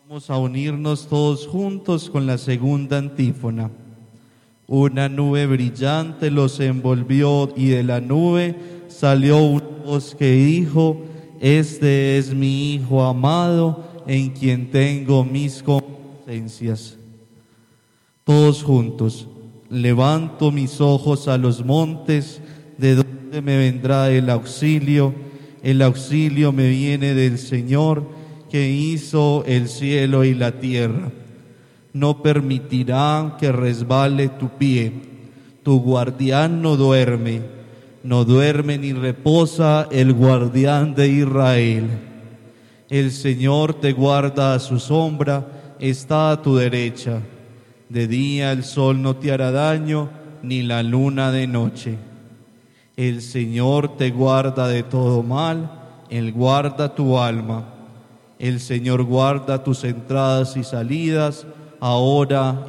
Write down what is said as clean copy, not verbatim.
Vamos a unirnos todos juntos con la segunda antífona. Una nube brillante los envolvió y de la nube salió una voz que dijo: Este es mi Hijo amado, en quien tengo mis complacencias. Todos juntos. Levanto mis ojos a los montes, ¿de dónde me vendrá el auxilio? El auxilio me viene del Señor, que hizo el cielo y la tierra. No permitirá que resbale tu pie. Tu guardián no duerme ni reposa el guardián de Israel. El Señor te guarda a su sombra, está a tu derecha. De día el sol no te hará daño, ni la luna de noche. El Señor te guarda de todo mal, Él guarda tu alma. El Señor guarda tus entradas y salidas, ahora